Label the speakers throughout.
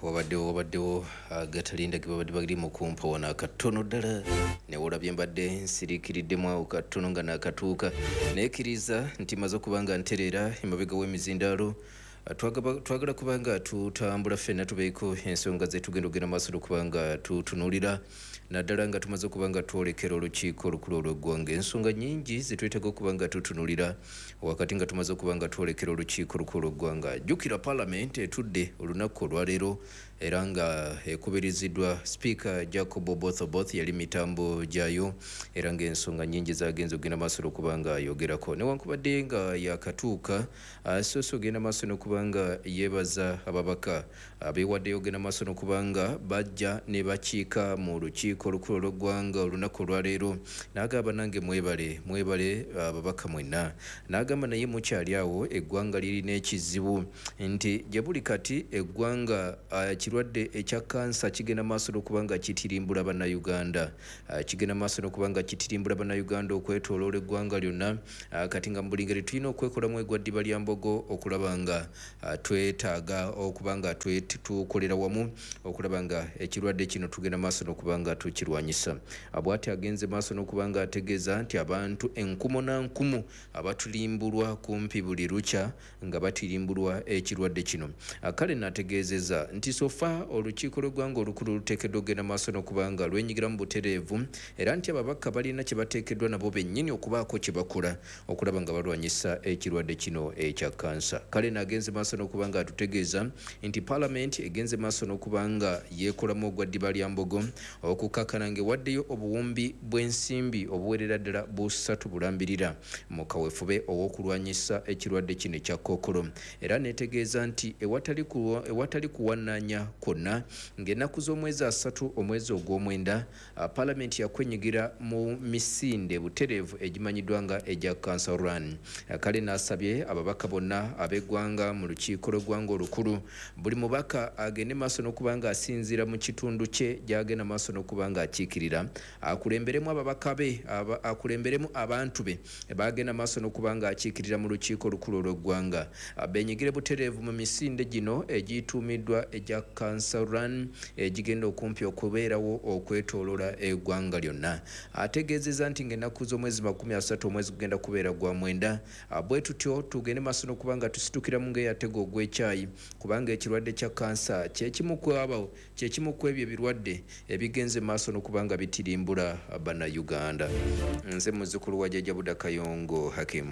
Speaker 1: wabaddewo gatalinda ge babadde bali mu kumpa wano akatono ddala ne olabye mbadde nsiriikiriddemu awo katono nga naakatuuka nekkiriza nti maze okubanga ntereera emabega w'emizindaalo twagala kubanga tutambula ffenna tubeeko ensonga zetugenda okugenda maaso okubanga tutunuulira naddala nga tumaze okubanga twolekera olukiiko olukulu olw'eggwanga ensonga nnyingi zetwetaaga okubanga tutunuulira wakati nga tumaze okubanga twolekera olukiiko olukulu olw'eggwanga jjukira paalamenti etudde olunaku olwaleero era nga ekubiriziddwa sipiika Jacob Oboth yali mitambo gyayo era ng'ensonga nnyingi zagenza okugenda maaso okubanga ayogerako newankubadde nga yakatuuka soose ogenda maaso n'okubanga yeebaza ababaka abeewaddeyo ogenda maaso n'okubanga bajja ne bakiika mu lukiiko olukulu olw'eggwanga olunaku olwaleero n'agamba nange mwebale ababaka mwenna n'agamba naye mukyali awo eggwanga lirina ekizibu nti gye buli kati eggwanga ekirwadde ekya kansa kigenda maaso n'okubanga kitirimbula bannayuganda kigenda maaso n'okubanga kitirimbula bannayuganda okwetooloola eggwanga lyonna kati nga mu buli ngeri tulina okwekolamu egwa ddiba lya mbogo okulaba nga twetaaga okubanga tukolera wamu okulaba nga ekirwadde kino tugenda maaso n'okubanga tukirwanyisa bw'ati agenze maaso n'okubanga ategeeza nti abantu enkumo na nkumu abatulimbulwa kumpi buli lukya nga batirimbulwa ekirwadde kino kale nategeezeza nti sofa olukiiko lw'eggwanga olukulu luteekeddwa okugenda maaso n'okubanga lwenyigira mu butereevu era nti ababaka balina kye bateekeddwa nabo bennyini okubaako kye bakola okulaba nga balwanyisa ekirwadde kino ekya kansa kale nagenze maaso n'okubanga atutegeeza nti paalamenti egenze maaso n'okubanga yeekolamu ogwa ddiba lya mbogo okukakkana ng'ewaddeyo obuwumbi bw'ensimbi obuwerera ddala busatu bulambirira mu kaweefube ow'okulwanyisa ekirwadde kino ekya kookolo era neetegeeza nti ewatali kuwannaanya kwonna ng'ennaku z'omwezi 3 omwezi ogw'omwenda paalamenti yakwenyigira mu misinde butereevu egimanyiddwa nga egya cancer run kale n'asabye ababaka bonna ab'eggwanga mu lukiiko lw'eggwanga olukulu buli mubaka agende maaso n'okubanga asinziira mu kitundu kye gy'agenda maaso n'okubanga akiikirira akulemberemu ababaka be akulemberemu abantu be bagenda maaso n'okubanga akiikirira mu lukiiko olukulu olw'eggwanga benyigire butereevu mu misinde gino egiyituumiddwa egya cancer run egigenda okumpi okubeerawo okwetooloola eggwanga lyonna ategeezezza nti ng'ennaku z'omwezi 30 omwezi gugenda kubeera gwa mwenda bwe tutyo tugende maaso n'okubanga tusitukiramu ng'eyatega ogw'ekyayi kubanga ekirwadde kya kansa kyekimu ku ebyo ebirwadde ebigenze maaso n'okubanga bitirimbula bannayuganda nze muzzukulu wa jjajja Buda Kayongo Hakimu.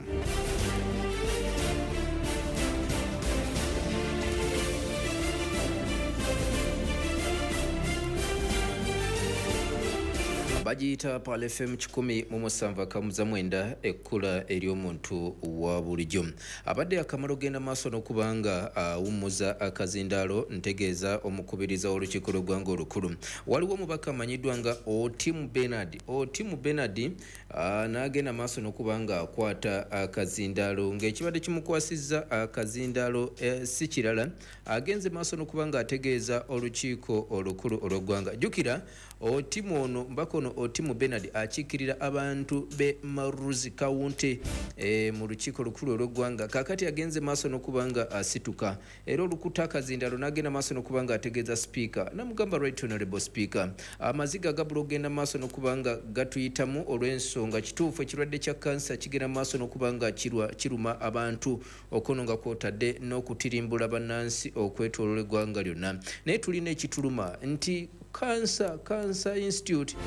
Speaker 1: bagiyita Pal FM 107.9 ekkula ery'omuntu wa bulijjo abadde akamalo genda maaso n'okubanga awummuza akazindaalo ntegeeza omukubiriza w'olukiiko lw'eggwanga olukulu waliwo omubaka amanyiddwa nga Otimu Bernard n'agenda maaso n'okubanga akwata akazindaalo ng'ekibadde kimukwasizza akazindaalo si kirala agenze maaso n'okubanga ategeeza olukiiko olukulu olw'eggwanga jjukira Otimu ono mbaka ono Otimu Bernard akiikirira abantu be Maruzi Kawunti mu lukiiko olukulu olw'eggwanga kakati agenze maaso n'okubanga asituka era olukuta akazindaalo n'agenda maaso n'okubanga ategeeza sipiika namugamba right honorable speaker amaziga agabula ogenda maaso n'okubanga gatuyitamu olw'ensonga kituufu ekirwadde kya kansa kigenda maaso n'okubanga kiruma abantu okono nga kwotadde n'okutirimbula bannansi okwetooloola eggwanga lyonna naye tulina ekituluma nti Cancer Institute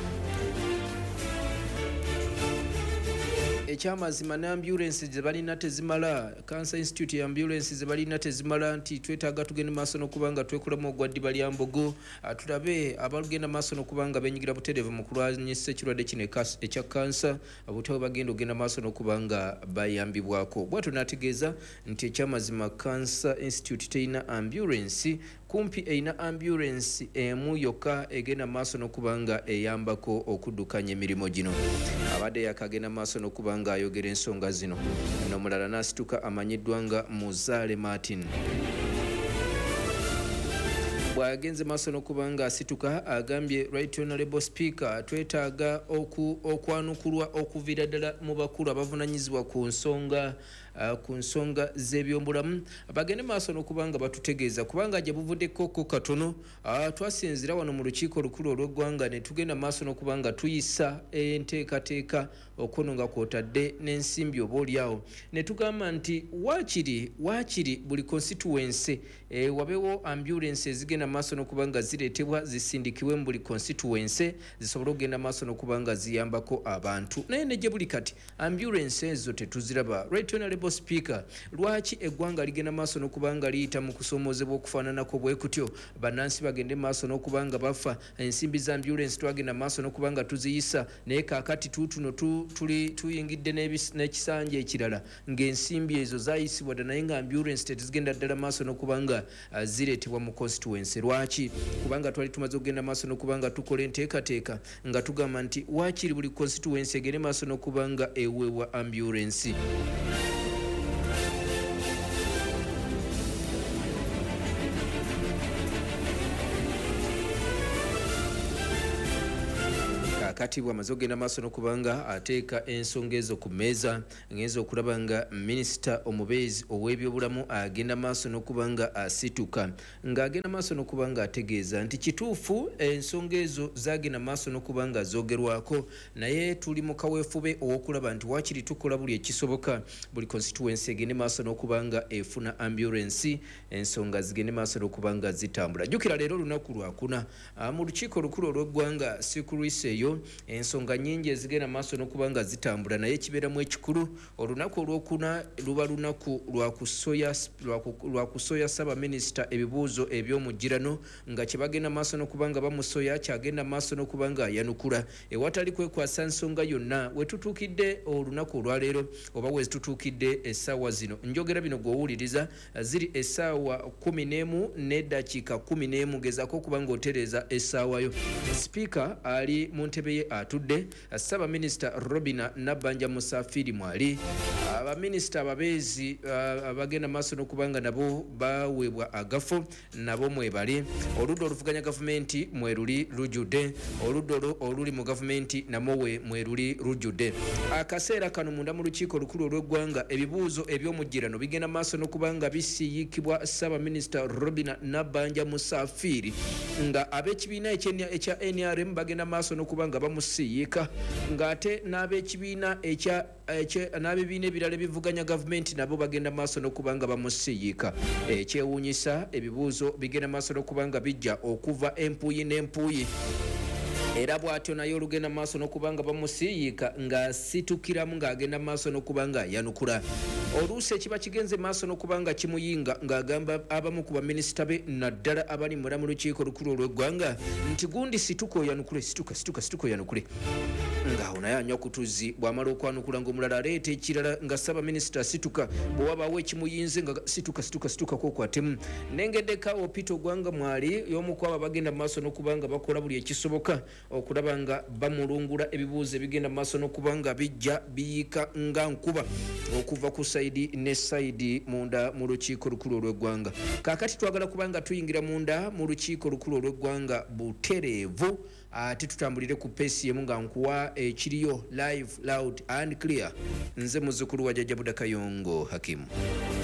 Speaker 1: ekyamazima ne ambulance ze balina tezimala Cancer Institute ambulance ze balina tezimala nti twetaaga tugende maaso n'okubanga twekolamu ogwa ddiba lya mbogo tulabe abalugenda maaso n'okubanga benyigira butereevu mu kulwanyisa ekirwadde kino ekya kansa butabo bagenda ogenda maaso n'okubanga bayambibwako bwatyo n'ategeeza nti ekyamazima Cancer Institute terina ambulance kumpi eina ambulance emu yokka egenda maaso n'okubanga eyambako okuddukanya emirimu gino abadde yakagenda maaso n'okubanga ayogera ensonga zino n'omulala n'asituka amanyiddwa nga Muzaale Martin bwagenze maaso n'okubanga asituka agambye right honorable speaker twetaaga okwanukulwa okuviira ddala mu bakulu abavunanyizibwa ku nsonga ku nsonga z'ebyobulamu bagende maaso n'okubanga batutegeeza kubanga gye buvuddeko katono twasinzira wano mu lukiiko olukulu olw'eggwanga ne tugenda maaso n'okubanga tuyisa enteekateeka okono nga kwotadde n'ensimbi oba oliawo ne tugamba nti waakiri buli constituency wabeewo ambulance ezigenda maaso n'okubanga zireetebwa zisindikibwe mu buli constituency zisobole okugenda maaso n'okubanga ziyambako abantu naye ne gye buli kati ambulance ezo tetuziraba. Right Honorable Speaker, lwaki eggwanga ligenda maaso n'okubanga liyita mu kusomoozebwa okufaananako bwe kutyo bannansi bagende maaso n'okubanga bafa ensimbi za ambulance twagenda maaso n'okubanga tuziyisa naye kaakati tuutuno tuyingidde n'ekisanja ekirala ng'ensimbi ezo zayisibwa dda naye nga ambulance tetuzigenda ddala maaso n'okubanga zireetebwa mu constituency. Lwaki? Kubanga twali tumaze okugenda maaso n'okubanga tukola enteekateeka nga tugamba nti waakiri buli constituency egende maaso n'okubanga eweebwa ambulance. Kati bw'amaze okugenda maaso n'okubanga ateeka ensonga ezo ku mmeeza ng'enza okulaba nga minisita omubeezi ow'ebyobulamu agenda maaso n'okubanga asituka ng'agenda maaso n'okubanga ategeeza nti kituufu ensonga ezo zagenda maaso n'okubanga zoogerwako naye tuli mu kaweefube ow'okulaba nti waakiri tukola buli ekisoboka buli constituency egende maaso n'okubanga efuna ambulance ensonga zigende maaso n'okubanga zitambula. Jjukira leero olunaku lwakuna mu lukiiko olukulu olw'eggwanga sikulwisa eyo ensonga nnyingi ezigenda maaso n'okubanga zitambula naye kibeeramu ekikulu olunaku olwokuna luba lunaku lwa kusoya Ssaabaminisita ebibuuzo eby'omugirano nga kye bagenda maaso n'okubanga bamusoya kyagenda maaso n'okubanga ayanukula ewatali kwekwasa nsonga yonna we tutuukidde olunaku olwaleero oba we tutuukidde essaawa zino njogera bino gw'owuliriza ziri essaawa 11 n'eddakiika 11 gezaako okubanga otereeza essaawayo. Sipiika ali mu ntebe ye atudde Ssaabaminisita Robinah Nabbanja Musafiri mwali abaminisita ababeezi abagenda maaso n'okubanga nabo baweebwa agafo nabo mwebali oludda oluvuganya gavumenti mweruli lujjudde oludda oluli mu gavumenti namwe mweruli lujjudde. Akaseera kano munda mu lukiiko olukulu olw'eggwanga ebibuuzo eby'omugirano bigenda maaso n'okubanga bisiiyikibwa Ssaabaminisita Robinah Nabbanja Musafiri nga ab'ekibiina ekya NRM bagenda maaso n'okubanga bamusiiyika ng'ate n'ab'ekibiina n'abibiina ebirala ebivuganya gavumenti nabo bagenda maaso n'okubanga bamusiiyika. Ekyewuunyisa ebibuuzo bigenda maaso n'okubanga bijja okuva empuuyi n'empuuyi era bw'atyo naye olugenda maaso n'okubanga bamusiiyika ng'asitukiramu ng'agenda maaso n'okubanga yanukula. Oluusi ekiba kigenze maaso n'okubanga kimuyinga ng'agamba abamu ku baminisita be naddala abali mu lukiiko olukulu olw'eggwanga nti gundi situka oyanukule situka oyanukule ng'awo naye anywa ku tuzzi bw'amala okwanukula ng'omulala aleeta ekirala nga Ssaabaminisita asituka bwe wabaawo ekimuyinze nga situka kwokwatemu nengeddeko Peter Ogwanga mwali y'omu ku abo abagenda maaso n'okubanga bakola buli ekisoboka okulaba nga bamulungula ebibuuzo ebigenda maaso n'okubanga bijja biyika nga nkuba okuva ku sayidi ne sayidi munda mu lukiiko olukulu olw'eggwanga. Kaakati twagala kubanga tuyingira munda mu lukiiko olukulu olw'eggwanga butereevu ate tutambulire ku peesi yemu nga nkuwa ekiriyo live loud and clear. Nze muzzukulu wa Jjajja Buda Kayongo Hakimu.